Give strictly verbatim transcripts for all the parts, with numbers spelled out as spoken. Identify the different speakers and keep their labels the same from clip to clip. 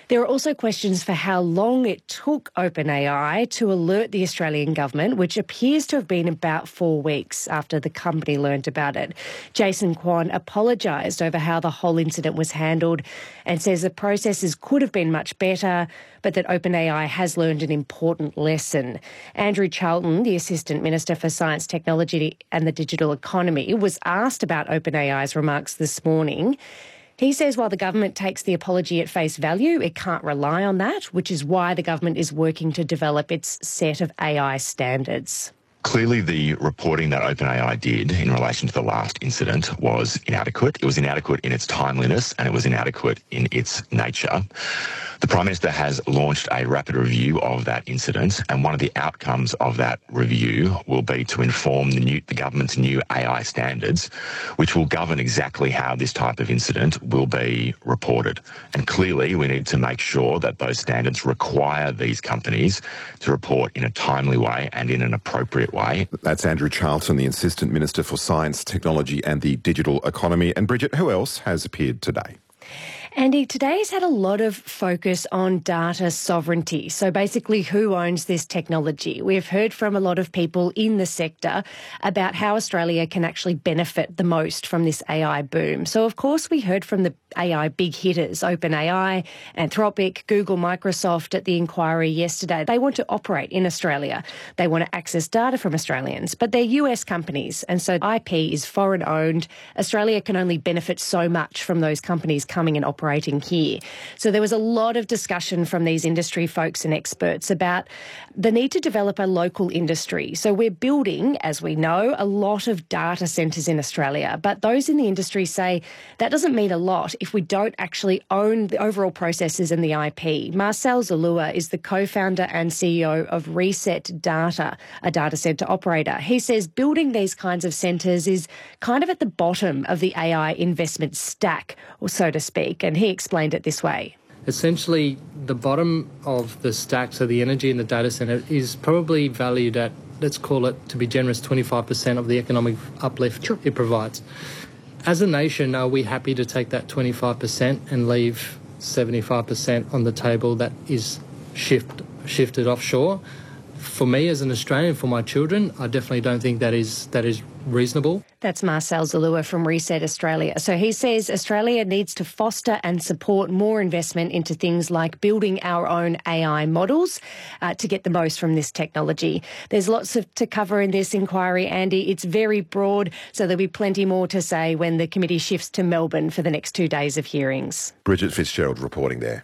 Speaker 1: There are also questions for how long it took OpenAI to alert the Australian government, which appears to have been about four weeks after the company learned about it. Jason Kwan apologised over how the whole incident was handled and says the processes could have been much better, but that OpenAI has learned an important lesson. Andrew Charlton, the Assistant Minister for Science, Technology and the Digital Economy, was asked about OpenAI's remarks this morning. He says while the government takes the apology at face value, it can't rely on that, which is why the government is working to develop its set of A I standards.
Speaker 2: Clearly, the reporting that OpenAI did in relation to the last incident was inadequate. It was inadequate in its timeliness and it was inadequate in its nature. The Prime Minister has launched a rapid review of that incident, and one of the outcomes of that review will be to inform the, new, the government's new A I standards, which will govern exactly how this type of incident will be reported. And clearly, we need to make sure that those standards require these companies to report in a timely way and in an appropriate way.
Speaker 3: That's Andrew Charlton, the Assistant Minister for Science, Technology and the Digital Economy. And Bridget, who else has appeared today?
Speaker 1: Andy, today's had a lot of focus on data sovereignty. So basically, who owns this technology? We've heard from a lot of people in the sector about how Australia can actually benefit the most from this A I boom. So, of course, we heard from the A I big hitters, OpenAI, Anthropic, Google, Microsoft at the inquiry yesterday. They want to operate in Australia. They want to access data from Australians, but they're U S companies. And so I P is foreign owned. Australia can only benefit so much from those companies coming and operating here. So there was a lot of discussion from these industry folks and experts about the need to develop a local industry. So we're building, as we know, a lot of data centres in Australia, but those in the industry say that doesn't mean a lot if we don't actually own the overall processes and the I P. Marcel Zalua is the co-founder and C E O of Reset Data, a data centre operator. He says building these kinds of centres is kind of at the bottom of the A I investment stack, or so to speak, and he explained it this way.
Speaker 4: Essentially, the bottom of the stack, so the energy in the data centre, is probably valued at, let's call it, to be generous, twenty-five percent of the economic uplift sure. it provides. As a nation, are we happy to take that twenty-five percent and leave seventy-five percent on the table that is shift, shifted offshore? For me as an Australian, for my children, I definitely don't think that is that is reasonable.
Speaker 1: That's Marcel Zalua from Reset Australia. So he says Australia needs to foster and support more investment into things like building our own A I models uh, to get the most from this technology. There's lots of, to cover in this inquiry, Andy. It's very broad, so there'll be plenty more to say when the committee shifts to Melbourne for the next two days of hearings.
Speaker 3: Bridget Fitzgerald reporting there.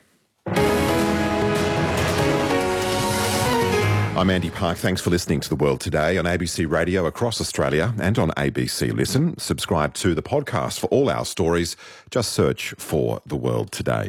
Speaker 3: I'm Andy Park. Thanks for listening to The World Today on A B C Radio across Australia and on A B C Listen. Subscribe to the podcast for all our stories. Just search for The World Today.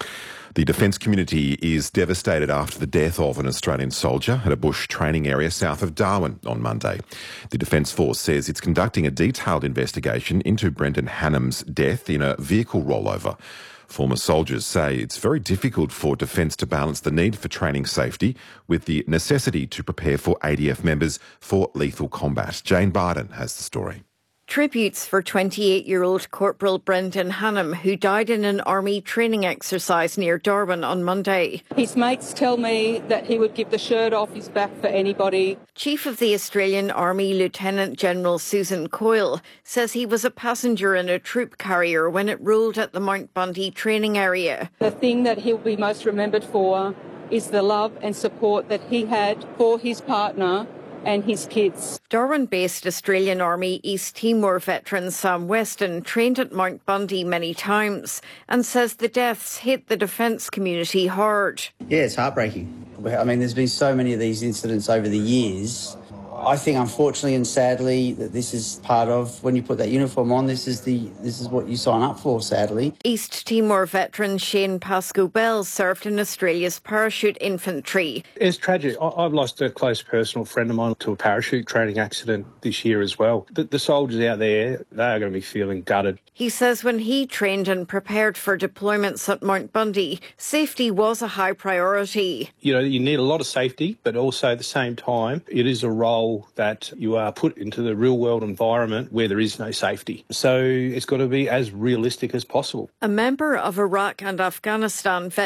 Speaker 3: The defence community is devastated after the death of an Australian soldier at a bush training area south of Darwin on Monday. The Defence Force says it's conducting a detailed investigation into Brendan Hannam's death in a vehicle rollover. Former soldiers say it's very difficult for Defence to balance the need for training safety with the necessity to prepare for A D F members for lethal combat. Jane Barden has the story.
Speaker 5: Tributes for twenty-eight-year-old Corporal Brendan Hannam, who died in an army training exercise near Darwin on Monday.
Speaker 6: His mates tell me that he would give the shirt off his back for anybody.
Speaker 5: Chief of the Australian Army Lieutenant General Susan Coyle says he was a passenger in a troop carrier when it rolled at the Mount Bundy training area.
Speaker 6: The thing that he'll be most remembered for is the love and support that he had for his partner and his kids.
Speaker 5: Darwin-based Australian Army East Timor veteran Sam Weston trained at Mount Bundy many times and says the deaths hit the defence community hard.
Speaker 7: Yeah, it's heartbreaking. I mean, there's been so many of these incidents over the years. I think, unfortunately and sadly, that this is part of, when you put that uniform on, this is the this is what you sign up for, sadly.
Speaker 5: East Timor veteran Shane Pascoe-Bell served in Australia's parachute infantry.
Speaker 8: It's tragic. I've lost a close personal friend of mine to a parachute training accident this year as well. The, the soldiers out there, they are going to be feeling gutted.
Speaker 5: He says when he trained and prepared for deployments at Mount Bundy, safety was a high priority.
Speaker 8: You know, you need a lot of safety, but also at the same time, it is a role that you are put into the real world environment where there is no safety. So it's got to be as realistic as possible.
Speaker 5: A member of Iraq and Afghanistan